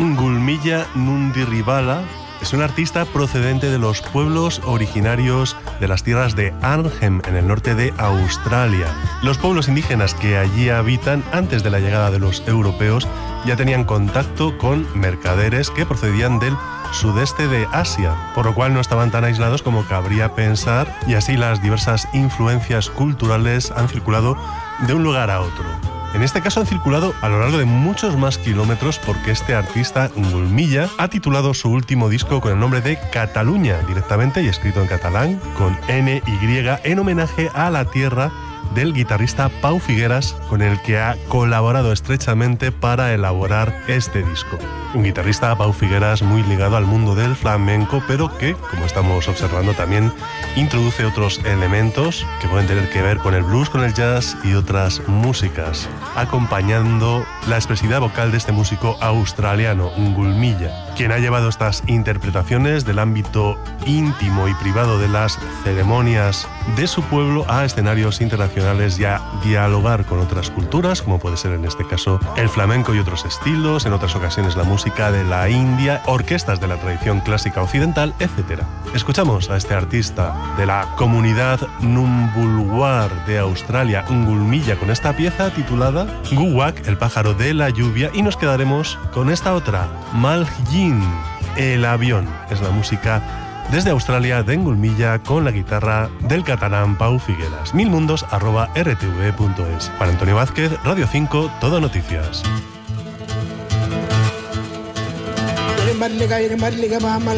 Ngulmilla Nundirribala es un artista procedente de los pueblos originarios de las tierras de Arnhem, en el norte de Australia. Los pueblos indígenas que allí habitan, antes de la llegada de los europeos, ya tenían contacto con mercaderes que procedían del sudeste de Asia, por lo cual no estaban tan aislados como cabría pensar, y así las diversas influencias culturales han circulado de un lugar a otro. En este caso han circulado a lo largo de muchos más kilómetros, porque este artista, Ngulmilla, ha titulado su último disco con el nombre de Catalunya, directamente, y escrito en catalán, con NY, en homenaje a la tierra del guitarrista Pau Figueras, con el que ha colaborado estrechamente para elaborar este disco. Un guitarrista, Pau Figueras, muy ligado al mundo del flamenco, pero que, como estamos observando, también introduce otros elementos que pueden tener que ver con el blues, con el jazz y otras músicas, acompañando la expresividad vocal de este músico australiano, Ngulmilla, quien ha llevado estas interpretaciones del ámbito íntimo y privado de las ceremonias de su pueblo a escenarios internacionales y a dialogar con otras culturas, como puede ser en este caso el flamenco y otros estilos, en otras ocasiones la música de la India, orquestas de la tradición clásica occidental, etc. Escuchamos a este artista de la comunidad Numbulwar de Australia, Ngulmilla, con esta pieza titulada Guwak, el pájaro de la lluvia, y nos quedaremos con esta otra, Malhyin, el avión. Es la música desde Australia de Ngulmilla con la guitarra del catalán Pau Figueras. milmundos@rtv.es. Juan Antonio Vázquez, Radio 5, Todo Noticias.